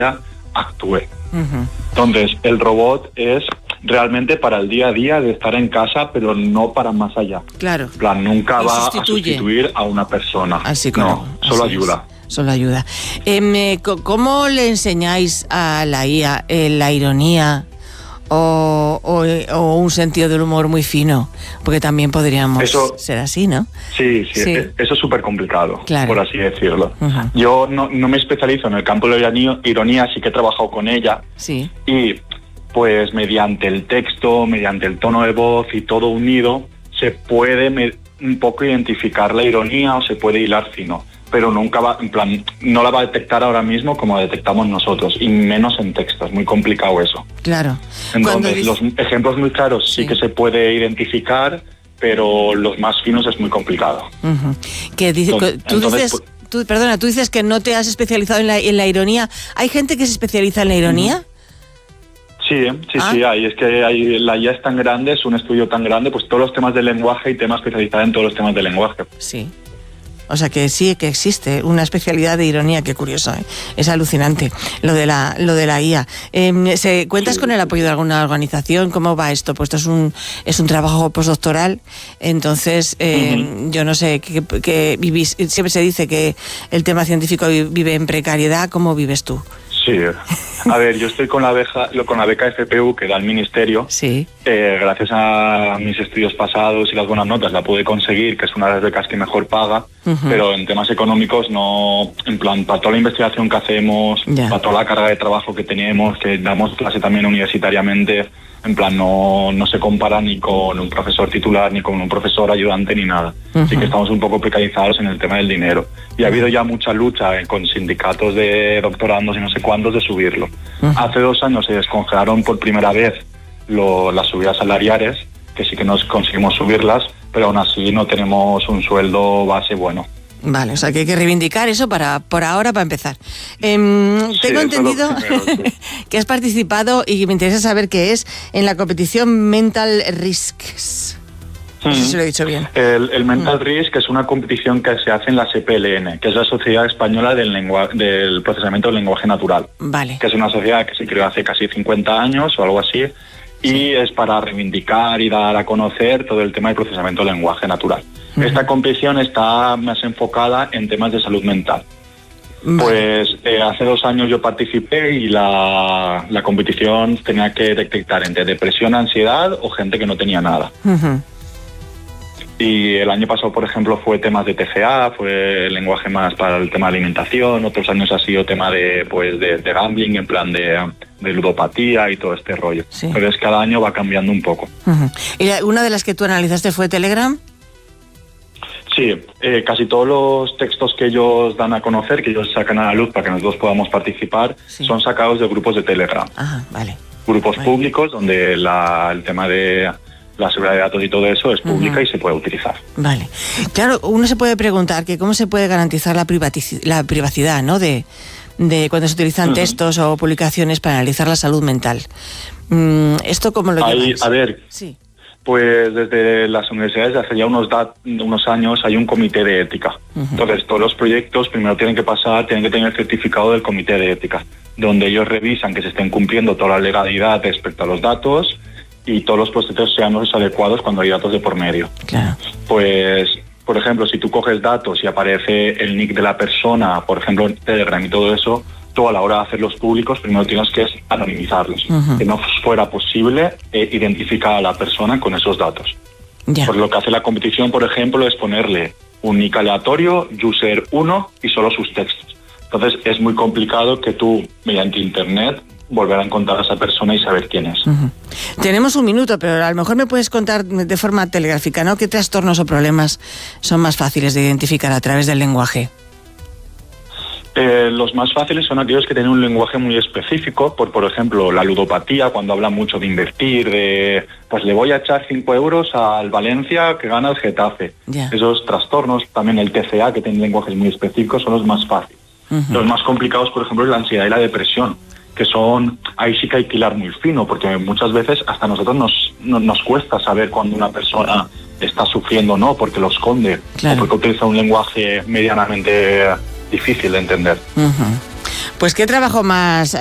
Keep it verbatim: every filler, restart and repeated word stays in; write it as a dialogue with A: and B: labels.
A: actúe. Uh-huh. Entonces, el robot es realmente para el día a día de estar en casa, pero no para más allá.
B: Claro.
A: En plan, nunca
B: y
A: va
B: sustituye.
A: a sustituir a una persona.
B: Al psicólogo.
A: No, solo
B: Así
A: ayuda.
B: Es. Solo ayuda. Eh, ¿Cómo le enseñáis a la I A eh, la ironía o, o, o un sentido del humor muy fino? Porque también podríamos eso, ser así, ¿no?
A: Sí, sí, sí. Eso es súper complicado, claro. por así decirlo. Uh-huh. Yo no, no me especializo en el campo de la ironía, sí que he trabajado con ella.
B: Sí.
A: Y pues mediante el texto, mediante el tono de voz y todo unido, se puede me, un poco identificar la ironía o se puede hilar fino. Pero nunca va, en plan, no la va a detectar ahora mismo como la detectamos nosotros, y menos en texto, es muy complicado eso.
B: Claro.
A: Entonces, dice... los ejemplos muy claros sí. sí que se puede identificar, pero los más finos es muy complicado.
B: Uh-huh. Que dice, entonces, tú entonces, dices, pues... tú, perdona, tú dices que no te has especializado en la, en la ironía. ¿Hay gente que se especializa en la ironía?
A: Uh-huh. Sí, sí, ah. sí, hay. Es que hay, la I A es tan grande, es un estudio tan grande, pues todos los temas del lenguaje y temas especializados en todos los temas del lenguaje.
B: Sí. O sea que sí que existe una especialidad de ironía, qué curioso, ¿eh? Es alucinante lo de la lo de la I A. Eh, ¿se, ¿Cuentas sí. con el apoyo de alguna organización? ¿Cómo va esto? Pues esto es un es un trabajo postdoctoral, entonces eh, uh-huh. yo no sé, que, que vivís, siempre se dice que el tema científico vive en precariedad, ¿cómo vives tú?
A: Sí, a ver, yo estoy con la beca, con la beca F P U que da el ministerio.
B: Sí.
A: Eh, gracias a mis estudios pasados y las buenas notas la pude conseguir, que es una de las becas que mejor paga, uh-huh. pero en temas económicos no, en plan, para toda la investigación que hacemos, yeah. para toda la carga de trabajo que tenemos, que damos clase también universitariamente, en plan, no, no se compara ni con un profesor titular, ni con un profesor ayudante, ni nada. Uh-huh. Así que estamos un poco precarizados en el tema del dinero. Y ha habido ya mucha lucha eh, con sindicatos de doctorandos y no sé cuántos de subirlo. Uh-huh. Hace dos años se descongelaron por primera vez lo, las subidas salariales, que sí que nos conseguimos subirlas, pero aún así no tenemos un sueldo base bueno.
B: Vale, o sea que hay que reivindicar eso para por ahora, para empezar. Eh, tengo sí, entendido primero, sí. que has participado, y me interesa saber qué es, en la competición Mental Risks. No sé si lo he dicho bien.
A: El, el Mental mm. Risk es una competición que se hace en la S P L N, que es la Sociedad Española del, lengua, del Procesamiento del Lenguaje Natural.
B: Vale.
A: Que es una sociedad que se creó hace casi cincuenta años o algo así, y sí. es para reivindicar y dar a conocer todo el tema del procesamiento del lenguaje natural. Uh-huh. Esta competición está más enfocada en temas de salud mental. Vale. Pues eh, hace dos años yo participé y la, la competición tenía que detectar entre depresión, ansiedad o gente que no tenía nada. Uh-huh. Y el año pasado, por ejemplo, fue temas de T C A, fue el lenguaje más para el tema de alimentación. Otros años ha sido tema de pues de, de gambling, en plan de, de ludopatía y todo este rollo. Sí. Pero es que cada año va cambiando un poco.
B: Uh-huh. ¿Y una de las que tú analizaste fue Telegram?
A: Sí, eh, casi todos los textos que ellos dan a conocer, que ellos sacan a la luz para que nosotros podamos participar, sí. son sacados de grupos de Telegram.
B: Ajá, vale.
A: Grupos
B: vale.
A: públicos donde la, el tema de la seguridad de datos y todo eso es pública uh-huh. y se puede utilizar.
B: Vale. Claro, uno se puede preguntar que cómo se puede garantizar la, privatici- la privacidad, ¿no? De, de cuando se utilizan uh-huh. textos o publicaciones para analizar la salud mental. Mm, ¿Esto cómo lo
A: Ahí,
B: lleváis?
A: A ver...
B: Sí.
A: Pues desde las universidades, hace ya unos, dat- unos años, hay un comité de ética. Uh-huh. Entonces, todos los proyectos primero tienen que pasar, tienen que tener el certificado del comité de ética, donde ellos revisan que se estén cumpliendo toda la legalidad respecto a los datos y todos los procesos sean los adecuados cuando hay datos de por medio.
B: Claro.
A: Pues, por ejemplo, si tú coges datos y aparece el nick de la persona, por ejemplo, en Telegram y todo eso, tú a la hora de hacerlos públicos primero tienes que anonimizarlos, uh-huh. que no fuera posible eh, identificar a la persona con esos datos.
B: Yeah.
A: Pues lo que hace la competición, por ejemplo, es ponerle un nick aleatorio, user uno y solo sus textos. Entonces es muy complicado que tú, mediante internet, volver a encontrar a esa persona y saber quién es.
B: Uh-huh. Tenemos un minuto, pero a lo mejor me puedes contar de forma telegráfica, ¿no? ¿Qué trastornos o problemas son más fáciles de identificar a través del lenguaje?
A: Eh, los más fáciles son aquellos que tienen un lenguaje muy específico, por por ejemplo la ludopatía, cuando habla mucho de invertir, de pues le voy a echar cinco euros al Valencia que gana el Getafe. Yeah. Esos trastornos, también el T C A, que tiene lenguajes muy específicos, son los más fáciles. Uh-huh. Los más complicados, por ejemplo, es la ansiedad y la depresión, que son, ahí sí que hay que hilar muy fino, porque muchas veces hasta a nosotros nos, no, nos cuesta saber cuando una persona está sufriendo o no, porque lo esconde, claro. o porque utiliza un lenguaje medianamente difícil de entender.
B: Uh-huh. Pues qué trabajo más